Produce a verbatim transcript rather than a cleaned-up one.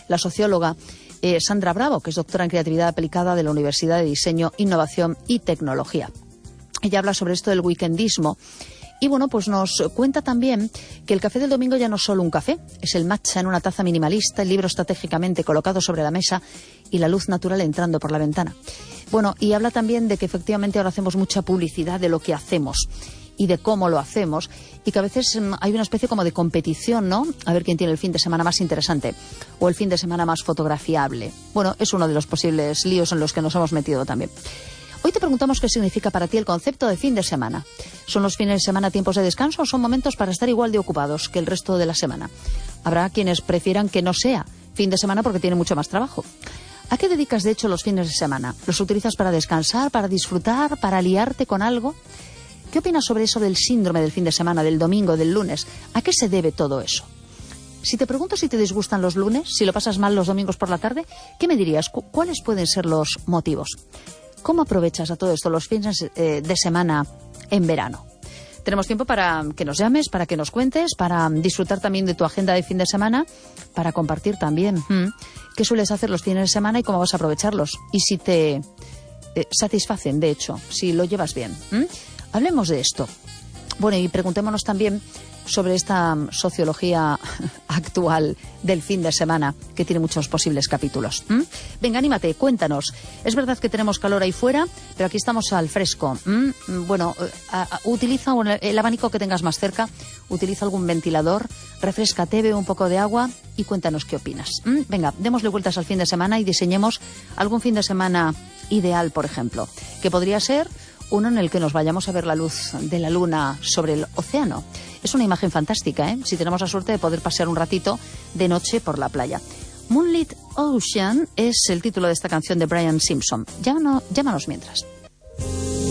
la socióloga eh, Sandra Bravo, que es doctora en creatividad aplicada de la Universidad de Diseño, Innovación y Tecnología. Ella habla sobre esto del weekendismo. Y bueno, pues nos cuenta también que el café del domingo ya no es solo un café, es el matcha en una taza minimalista, el libro estratégicamente colocado sobre la mesa y la luz natural entrando por la ventana. Bueno, y habla también de que efectivamente ahora hacemos mucha publicidad de lo que hacemos y de cómo lo hacemos, y que a veces hay una especie como de competición, ¿no? A ver quién tiene el fin de semana más interesante o el fin de semana más fotografiable. Bueno, es uno de los posibles líos en los que nos hemos metido también. Hoy te preguntamos qué significa para ti el concepto de fin de semana. ¿Son los fines de semana tiempos de descanso o son momentos para estar igual de ocupados que el resto de la semana? Habrá quienes prefieran que no sea fin de semana porque tiene mucho más trabajo. ¿A qué dedicas, de hecho, los fines de semana? ¿Los utilizas para descansar, para disfrutar, para liarte con algo? ¿Qué opinas sobre eso del síndrome del fin de semana, del domingo, del lunes? ¿A qué se debe todo eso? Si te pregunto si te disgustan los lunes, si lo pasas mal los domingos por la tarde, ¿qué me dirías? ¿Cuáles pueden ser los motivos? ¿Cómo aprovechas a todo esto los fines eh, de semana en verano? Tenemos tiempo para que nos llames, para que nos cuentes, para disfrutar también de tu agenda de fin de semana, para compartir también ¿hmm? qué sueles hacer los fines de semana y cómo vas a aprovecharlos. Y si te eh, satisfacen, de hecho, si lo llevas bien. ¿hmm? Hablemos de esto. Bueno, y preguntémonos también sobre esta sociología actual del fin de semana, que tiene muchos posibles capítulos. ¿Mm? Venga, anímate, cuéntanos. Es verdad que tenemos calor ahí fuera, pero aquí estamos al fresco. ¿Mm? Bueno, a, a, utiliza el abanico que tengas más cerca, utiliza algún ventilador, refréscate, bebe un poco de agua y cuéntanos qué opinas. ¿Mm? Venga, démosle vueltas al fin de semana y diseñemos algún fin de semana ideal, por ejemplo, que podría ser uno en el que nos vayamos a ver la luz de la luna sobre el océano. Es una imagen fantástica, ¿eh? Si tenemos la suerte de poder pasear un ratito de noche por la playa. Moonlit Ocean es el título de esta canción de Brian Simpson. Llámanos, llámanos mientras.